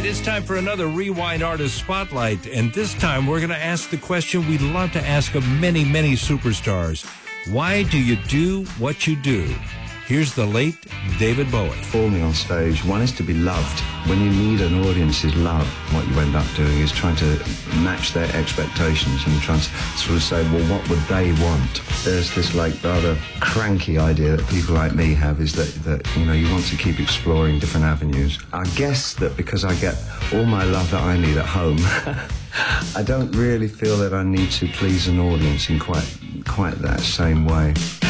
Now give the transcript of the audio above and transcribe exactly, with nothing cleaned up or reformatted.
right, it's time for another Rewind Artist Spotlight, and this time we're going to ask the question we love to ask of many, many superstars. Why do you do what you do? Here's the late David Bowie. Performing on stage, one is to be loved. When you need an audience's love, what you end up doing is trying to match their expectations and trying to sort of say, well, what would they want? There's this like rather cranky idea that people like me have, is that, that you know, you want to keep exploring different avenues. I guess that because I get all my love that I need at home, I don't really feel that I need to please an audience in quite, quite that same way.